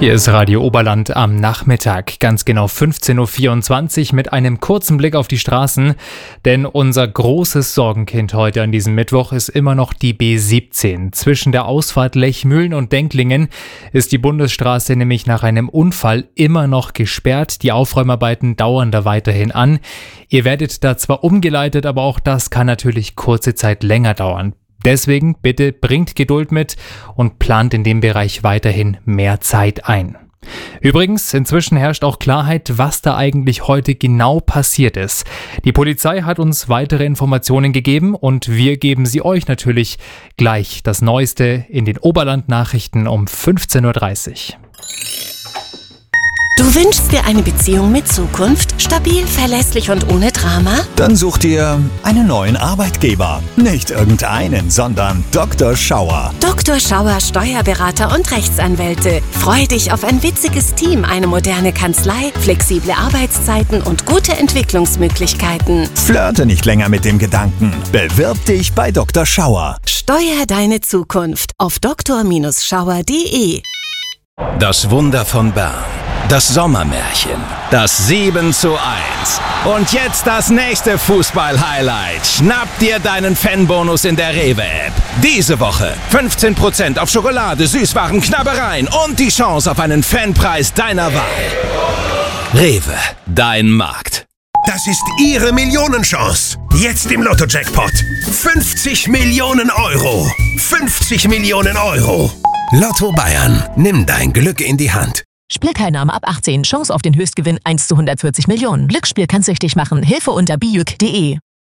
Hier ist Radio Oberland am Nachmittag, ganz genau 15.24 Uhr mit einem kurzen Blick auf die Straßen, denn unser großes Sorgenkind heute an diesem Mittwoch ist immer noch die B17. Zwischen der Ausfahrt Lechmühlen und Denklingen ist die Bundesstraße nämlich nach einem Unfall immer noch gesperrt. Die Aufräumarbeiten dauern da weiterhin an. Ihr werdet da zwar umgeleitet, aber auch das kann natürlich kurze Zeit länger dauern. Deswegen bitte bringt Geduld mit und plant in dem Bereich weiterhin mehr Zeit ein. Übrigens, inzwischen herrscht auch Klarheit, was da eigentlich heute genau passiert ist. Die Polizei hat uns weitere Informationen gegeben und wir geben sie euch natürlich gleich das Neueste in den Oberland-Nachrichten um 15.30 Uhr. Du wünschst dir eine Beziehung mit Zukunft? Stabil, verlässlich und ohne Drama? Dann such dir einen neuen Arbeitgeber. Nicht irgendeinen, sondern Dr. Schauer. Dr. Schauer Steuerberater und Rechtsanwälte. Freu dich auf ein witziges Team, eine moderne Kanzlei, flexible Arbeitszeiten und gute Entwicklungsmöglichkeiten. Flirte nicht länger mit dem Gedanken. Bewirb dich bei Dr. Schauer. Steuer deine Zukunft auf dr-schauer.de. Das Wunder von Bern. Das Sommermärchen. Das 7:1. Und jetzt das nächste Fußball-Highlight. Schnapp dir deinen Fanbonus in der Rewe-App. Diese Woche 15% auf Schokolade, Süßwaren, Knabbereien und die Chance auf einen Fanpreis deiner Wahl. Rewe, dein Markt. Das ist Ihre Millionenchance. Jetzt im Lotto-Jackpot. 50 Millionen Euro. 50 Millionen Euro. Lotto Bayern. Nimm dein Glück in die Hand. Spielteilnahme ab 18. Chance auf den Höchstgewinn 1 zu 140 Millionen. Glücksspiel kann süchtig machen. Hilfe unter biüc.de.